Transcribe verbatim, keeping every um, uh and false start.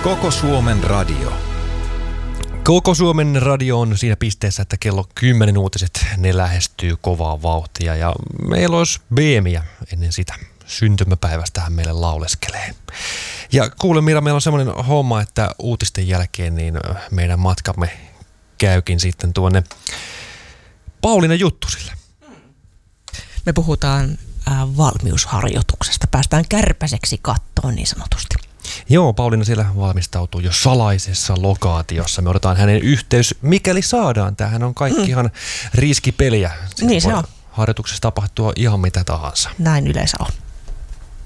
Koko Suomen radio. Koko Suomen radio on siinä pisteessä, että kello kymmenen uutiset, ne lähestyy kovaa vauhtia ja meillä olisi Beemiä ennen sitä. Syntymäpäivästähän meille lauleskelee. Ja kuule Mira, meillä on semmoinen homma, että uutisten jälkeen niin meidän matkamme käykin sitten tuonne Pauliina Juttusille. Me puhutaan äh, valmiusharjoituksesta. Päästään kärpäseksi kattoon niin sanotusti. Joo, Pauliina siellä valmistautuu jo salaisessa lokaatiossa. Me odotetaan hänen yhteys, mikäli saadaan. Tämähän on kaikkihan mm. riskipeliä. Niin se on. Harjoituksessa tapahtua ihan mitä tahansa. Näin yleensä on.